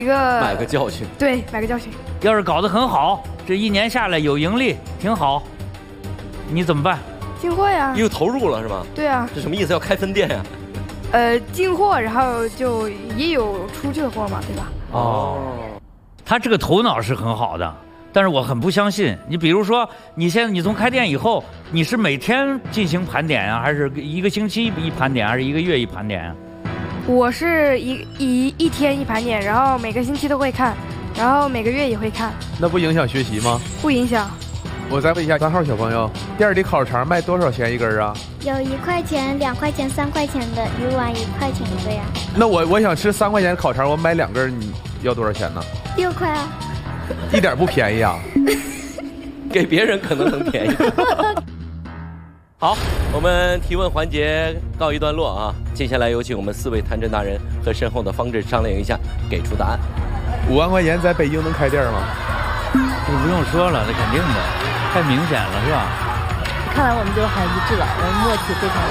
买个教训。 对，买个教训。 要是搞得很好，这一年下来有盈利，挺好，你怎么办？ 进货呀。 又投入了是吧？ 对啊。 这什么意思？要开分店呀？ 进货，然后就也有出去的货嘛，对吧？ 哦，他这个头脑是很好的，但是我很不相信。你比如说，你从开店以后，你是每天进行盘点啊，还是一个星期一盘点，还是一个月一盘点啊？ 我是一天一盘点，然后每个星期都会看，然后每个月也会看。 那不影响学习吗？ 不影响。 我再问一下3号小朋友，店里烤肠卖多少钱一根啊？ 有1块钱、2块钱、3块钱的，鱼丸1块钱一个呀。 那我想吃3块钱的烤肠，我买2根，你要多少钱呢 ？6块啊。 一点不便宜啊。 给别人可能很便宜。好，我们提问环节告一段落啊！接下来有请我们4位探侦大人和身后的方志商量一下，给出答案。 5万块钱在北京能开店吗？ 这不用说了，这肯定的，太明显了，是吧？ 看来我们就很一致了，我们默契非常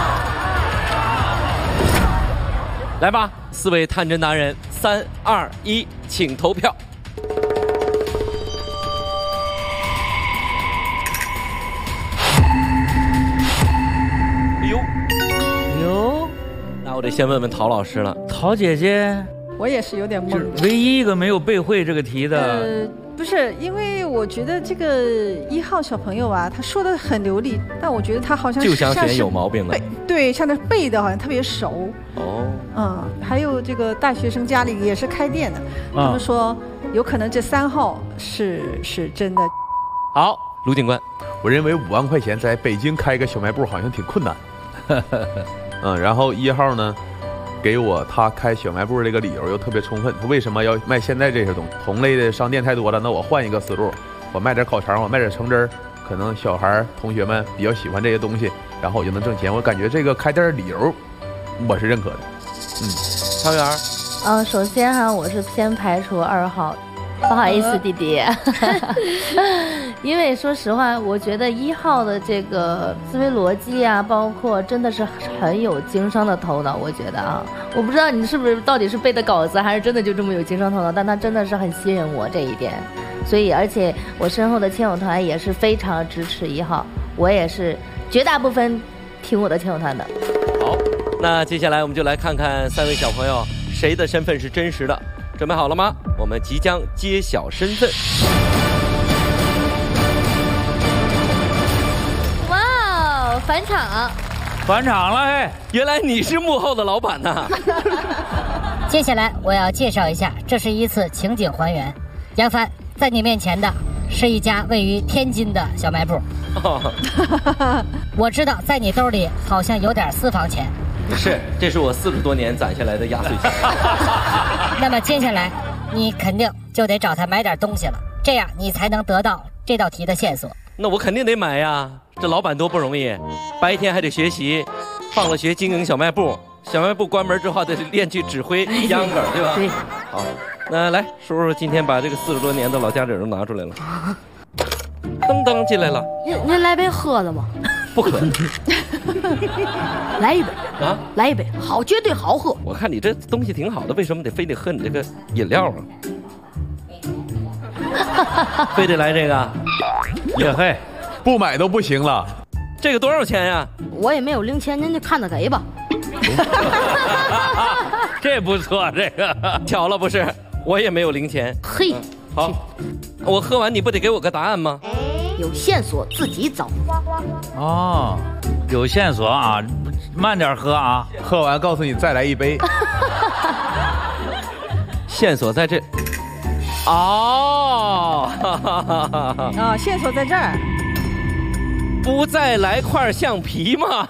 的。 来吧，4位探侦达人，3、2、1，请投票。哎呦，那我得先问问陶老师了。 陶姐姐， 我也是有点懵， 唯一一个没有背会这个题的。 不是，因为我觉得这个1号小朋友啊，他说的很流利，但我觉得他好像就想选有毛病的。 对，像他背的好像特别熟。 哦。 还有这个大学生家里也是开店的，他们说有可能这3号是真的。 好，卢警官， 我认为5万块钱在北京开个小卖部好像挺困难。然后1号呢？给我他开小卖部这个理由又特别充分，他为什么要卖现在这些东西？同类的商店太多了，那我换一个思路，我卖点烤肠，我卖点橙汁，可能小孩同学们比较喜欢这些东西，然后我就能挣钱。我感觉这个开店的理由我是认可的。 汤圆。 首先哈，我是先排除2号，不好意思，弟弟。因为说实话，我觉得1号的这个思维逻辑啊，包括真的是很有经商的头脑。我觉得啊，我不知道你是不是到底是背的稿子，还是真的就这么有经商头脑，但他真的是很吸引我这一点。所以，而且我身后的亲友团也是非常支持1号，我也是绝大部分听我的亲友团的。 好，那接下来我们就来看看3位小朋友谁的身份是真实的。准备好了吗？我们即将揭晓身份。 哇，返场！ 返场了，嘿！ 原来你是幕后的老板呐！ 接下来我要介绍一下，这是一次情景还原。杨帆，在你面前的是一家位于天津的小卖部。我知道在你兜里好像有点私房钱。 是，这是我40多年攒下来的压岁钱。 那么接下来，你肯定就得找他买点东西了，这样你才能得到这道题的线索。 那我肯定得买呀，这老板多不容易，白天还得学习，放了学经营小卖部，小卖部关门之后得练去指挥秧歌，对吧？ 对。 好，那来，叔叔今天把这个40多年的老家底都拿出来了。噔噔进来了。 您来杯喝的吗？ 不可能。 来一杯啊！ 来一杯，好，绝对好喝。 我看你这东西挺好的，为什么非得喝你这个饮料啊？非得来这个？ 也嘿， 不买都不行了。 这个多少钱呀？ 我也没有零钱，您就看着给吧。 这不错，这个巧了不是？我也没有零钱。 嘿， 好，我喝完你不得给我个答案吗？ 有线索自己找。 哦，有线索啊，慢点喝啊， 喝完告诉你再来一杯。 线索在这。哦， 线索在这儿。 不再来块橡皮吗？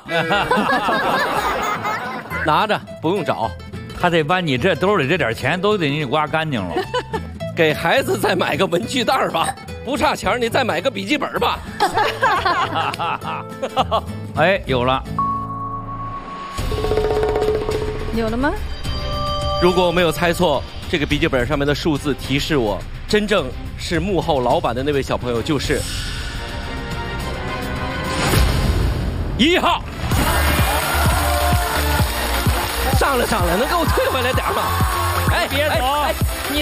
拿着，不用找。 他得把你这兜里这点钱都得你刮干净了。 给孩子再买个文具袋吧，不差钱你再买个笔记本吧。 哎，有了。 有了吗？ 如果我没有猜错，这个笔记本上面的数字提示我，真正是幕后老板的那位小朋友就是1号。上来，能给我退回来点吗？哎，别走！